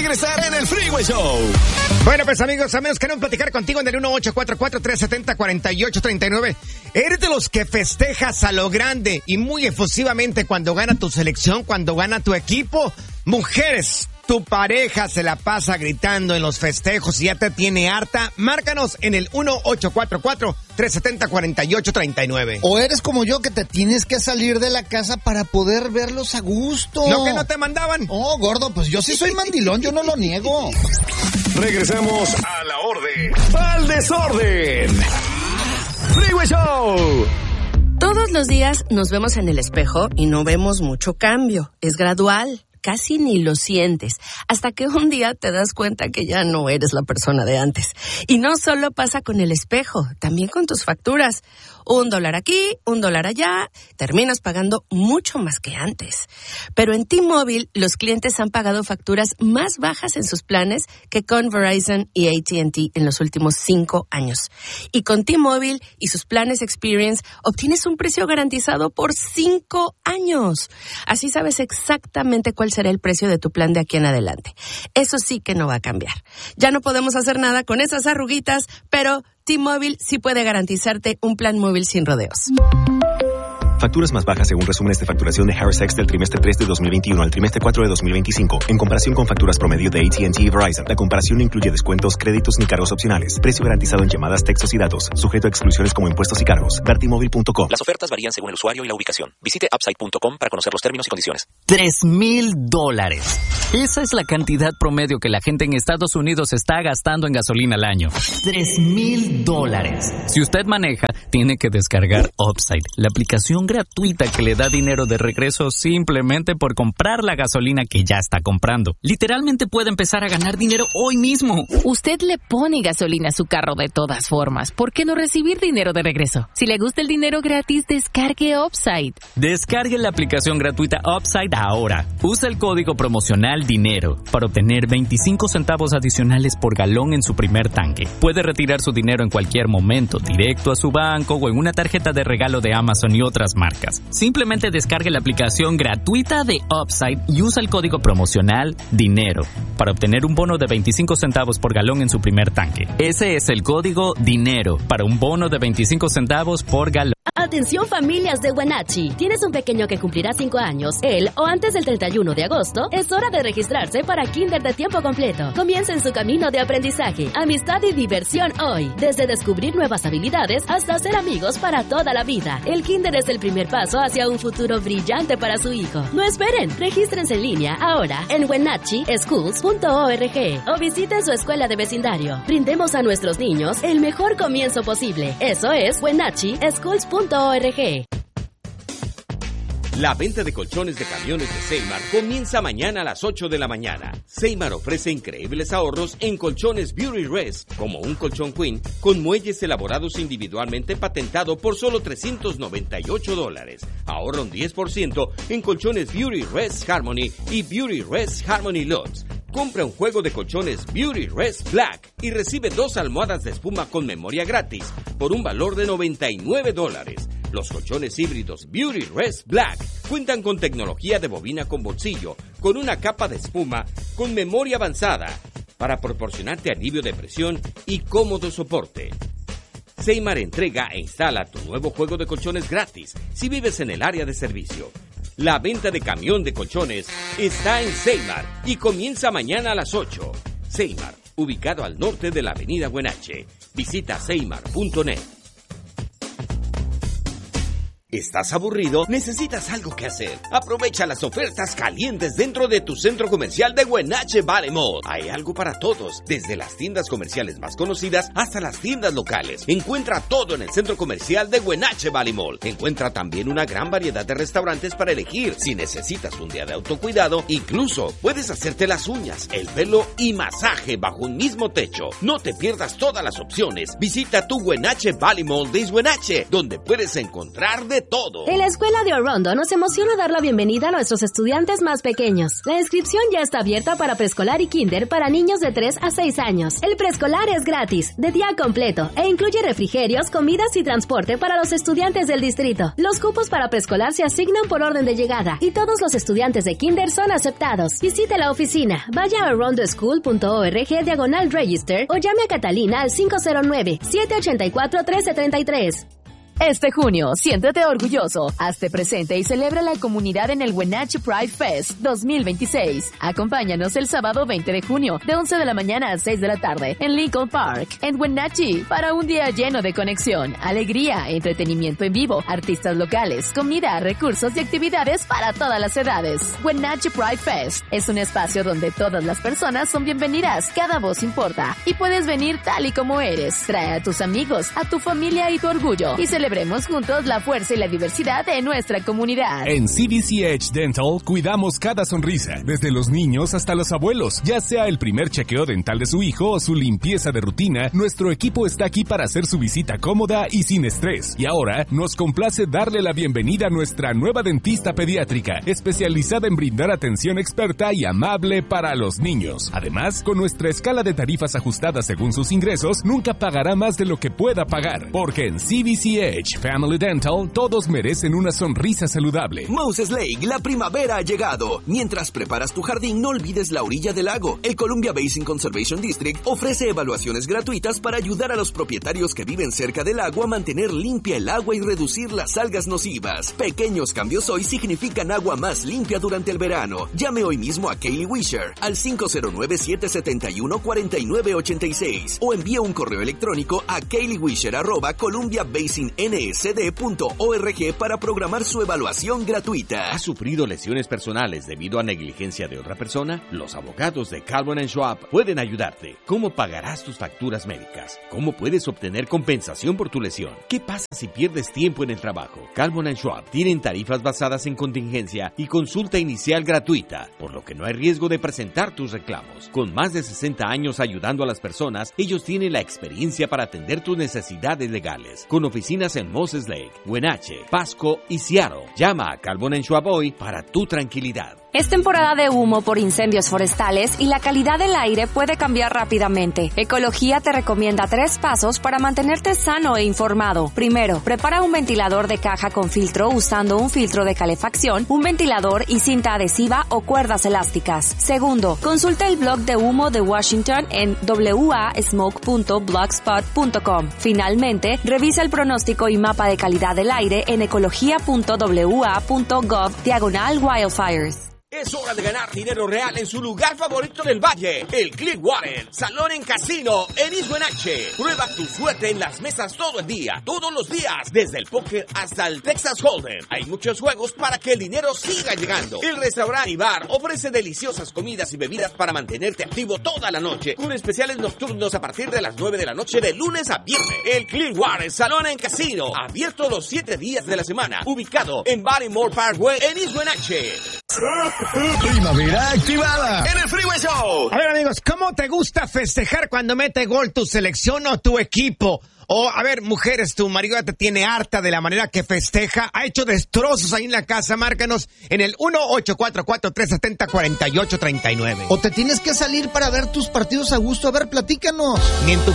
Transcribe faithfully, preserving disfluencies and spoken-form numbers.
regresar en el Freeway Show. Bueno, pues amigos, amigos, queremos platicar contigo en el uno ocho cuatro cuatro, tres siete cero, cuatro ocho tres nueve. ¿Eres de los que festejas a lo grande y muy efusivamente cuando gana tu selección, cuando gana tu equipo? Mujeres, tu pareja se la pasa gritando en los festejos y ya te tiene harta. Márcanos en el uno ocho cuatro cuatro, tres siete cero, cuatro ocho tres nueve. O eres como yo, que te tienes que salir de la casa para poder verlos a gusto. ¿No que no te mandaban? Oh, gordo, pues yo sí soy mandilón, yo no lo niego. Regresamos a la orden, al desorden. Freeway Show. Todos los días nos vemos en el espejo y no vemos mucho cambio. Es gradual. Casi ni lo sientes, hasta que un día te das cuenta que ya no eres la persona de antes. Y no solo pasa con el espejo, también con tus facturas. Un dólar aquí, un dólar allá, terminas pagando mucho más que antes. Pero en T-Mobile, los clientes han pagado facturas más bajas en sus planes que con Verizon y A T and T en los últimos cinco años. Y con T-Mobile y sus planes Experience, obtienes un precio garantizado por cinco años. Así sabes exactamente cuál será el precio de tu plan de aquí en adelante. Eso sí que no va a cambiar. Ya no podemos hacer nada con esas arruguitas, pero T-Mobile sí puede garantizarte un plan móvil sin rodeos. Facturas más bajas según resúmenes de facturación de Harris X del trimestre tres de dos mil veintiuno al trimestre cuatro de dos mil veinticinco. En comparación con facturas promedio de A T and T y Verizon, la comparación no incluye descuentos, créditos ni cargos opcionales. Precio garantizado en llamadas, textos y datos. Sujeto a exclusiones como impuestos y cargos. ver t mobile punto com. Las ofertas varían según el usuario y la ubicación. Visite upside punto com para conocer los términos y condiciones. Tres mil dólares. Esa es la cantidad promedio que la gente en Estados Unidos está gastando en gasolina al año. Tres mil dólares. Si usted maneja, tiene que descargar Upside, la aplicación gratuita que le da dinero de regreso simplemente por comprar la gasolina que ya está comprando. Literalmente puede empezar a ganar dinero hoy mismo. Usted le pone gasolina a su carro de todas formas. ¿Por qué no recibir dinero de regreso? Si le gusta el dinero gratis, descargue Upside. Descargue la aplicación gratuita Upside ahora. Usa el código promocional DINERO para obtener veinticinco centavos adicionales por galón en su primer tanque. Puede retirar su dinero en cualquier momento, directo a su banco o en una tarjeta de regalo de Amazon y otras marcas. Simplemente descargue la aplicación gratuita de Upside y usa el código promocional DINERO para obtener un bono de veinticinco centavos por galón en su primer tanque. Ese es el código DINERO para un bono de veinticinco centavos por galón. Atención familias de Wenatchee. ¿Tienes un pequeño que cumplirá cinco años? Él o antes del treinta y uno de agosto, es hora de registrarse para Kinder de tiempo completo. Comiencen su camino de aprendizaje, amistad y diversión hoy. Desde descubrir nuevas habilidades hasta ser amigos para toda la vida. El Kinder es el primer paso hacia un futuro brillante para su hijo. No esperen, regístrense en línea ahora en wenatchee schools punto org o visiten su escuela de vecindario. Brindemos a nuestros niños el mejor comienzo posible. Eso es wenatchee schools punto org. La venta de colchones de camiones de Seymar comienza mañana a las ocho de la mañana. Seymar ofrece increíbles ahorros en colchones Beauty Rest, como un colchón Queen con muelles elaborados individualmente patentado por solo trescientos noventa y ocho dólares. Ahorra un diez por ciento en colchones Beauty Rest Harmony y Beauty Rest Harmony Luxe. Compra un juego de colchones Beauty Rest Black y recibe dos almohadas de espuma con memoria gratis por un valor de noventa y nueve dólares. Los colchones híbridos Beauty Rest Black cuentan con tecnología de bobina con bolsillo, con una capa de espuma, con memoria avanzada, para proporcionarte alivio de presión y cómodo soporte. Seymar entrega e instala tu nuevo juego de colchones gratis si vives en el área de servicio. La venta de camión de colchones está en Seymar y comienza mañana a las ocho. Seymar, ubicado al norte de la avenida Wenatchee. Visita seymar punto net. ¿Estás aburrido? ¿Necesitas algo que hacer? Aprovecha las ofertas calientes dentro de tu centro comercial de Wenatchee Valley Mall. Hay algo para todos, desde las tiendas comerciales más conocidas hasta las tiendas locales. Encuentra todo en el centro comercial de Wenatchee Valley Mall. Encuentra también una gran variedad de restaurantes para elegir. Si necesitas un día de autocuidado, incluso puedes hacerte las uñas, el pelo y masaje bajo un mismo techo. No te pierdas todas las opciones. Visita tu Wenatchee Valley Mall de Wenatchee, donde puedes encontrar de todo. En la escuela de Orondo nos emociona dar la bienvenida a nuestros estudiantes más pequeños. La inscripción ya está abierta para preescolar y kinder para niños de tres a seis años. El preescolar es gratis, de día completo, e incluye refrigerios, comidas y transporte para los estudiantes del distrito. Los cupos para preescolar se asignan por orden de llegada y todos los estudiantes de kinder son aceptados. Visite la oficina, vaya a orondoschool punto org diagonal register o llame a Catalina al cinco cero nueve, siete ocho cuatro, uno tres tres tres. Este junio, siéntete orgulloso. Hazte presente y celebra la comunidad en el Wenatchee Pride Fest dos mil veintiséis. Acompáñanos el sábado veinte de junio, de once de la mañana a seis de la tarde, en Lincoln Park, en Wenatchee, para un día lleno de conexión, alegría, entretenimiento en vivo, artistas locales, comida, recursos y actividades para todas las edades. Wenatchee Pride Fest es un espacio donde todas las personas son bienvenidas, cada voz importa, y puedes venir tal y como eres. Trae a tus amigos, a tu familia y tu orgullo, y celebremos juntos la fuerza y la diversidad de nuestra comunidad. En C B C Edge Dental cuidamos cada sonrisa, desde los niños hasta los abuelos. Ya sea el primer chequeo dental de su hijo o su limpieza de rutina, nuestro equipo está aquí para hacer su visita cómoda y sin estrés. Y ahora nos complace darle la bienvenida a nuestra nueva dentista pediátrica, especializada en brindar atención experta y amable para los niños. Además, con nuestra escala de tarifas ajustadas según sus ingresos, nunca pagará más de lo que pueda pagar, porque en C B C Edge Family Dental, todos merecen una sonrisa saludable. Moses Lake, la primavera ha llegado. Mientras preparas tu jardín, no olvides la orilla del lago. El Columbia Basin Conservation District ofrece evaluaciones gratuitas para ayudar a los propietarios que viven cerca del lago a mantener limpia el agua y reducir las algas nocivas. Pequeños cambios hoy significan agua más limpia durante el verano. Llame hoy mismo a Kaylee Wisher al cinco cero nueve, siete siete uno, cuatro nueve ocho seis o envíe un correo electrónico a kayleewisher arroba columbia basin n s d punto org para programar su evaluación gratuita. ¿Has sufrido lesiones personales debido a negligencia de otra persona? Los abogados de Calvin and Schwab pueden ayudarte. ¿Cómo pagarás tus facturas médicas? ¿Cómo puedes obtener compensación por tu lesión? ¿Qué pasa si pierdes tiempo en el trabajo? Calvin and Schwab tienen tarifas basadas en contingencia y consulta inicial gratuita, por lo que no hay riesgo de presentar tus reclamos. Con más de sesenta años ayudando a las personas, ellos tienen la experiencia para atender tus necesidades legales. Con oficinas en Moses Lake, Wenatchee, Pasco y Seattle. Llama a Calvin and Schwab hoy para tu tranquilidad. Es temporada de humo por incendios forestales y la calidad del aire puede cambiar rápidamente. Ecología te recomienda tres pasos para mantenerte sano e informado. Primero, prepara un ventilador de caja con filtro usando un filtro de calefacción, un ventilador y cinta adhesiva o cuerdas elásticas. Segundo, consulta el blog de humo de Washington en w a smoke punto blogspot punto com. Finalmente, revisa el pronóstico y mapa de calidad del aire en ecología punto w a punto gov diagonal wildfires. Es hora de ganar dinero real en su lugar favorito del valle, el Clearwater Salón en Casino en East Wenatchee. Prueba tu suerte en las mesas todo el día, todos los días, desde el póker hasta el Texas Hold'em. Hay muchos juegos para que el dinero siga llegando. El restaurante y bar ofrece deliciosas comidas y bebidas para mantenerte activo toda la noche, con especiales nocturnos a partir de las nueve de la noche de lunes a viernes. El Clearwater Salón en Casino, abierto los siete días de la semana, ubicado en Baltimore Parkway en East Wenatchee. Primavera activada en el Freeway Show. A ver, amigos, ¿cómo te gusta festejar cuando mete gol tu selección o tu equipo? O, a ver, mujeres, tu marido ya te tiene harta de la manera que festeja, ha hecho destrozos ahí en la casa. Márcanos en el uno ocho cuatro cuatro, tres siete cero, cuatro ocho tres nueve. O te tienes que salir para ver tus partidos a gusto. A ver, platícanos. Ni en tu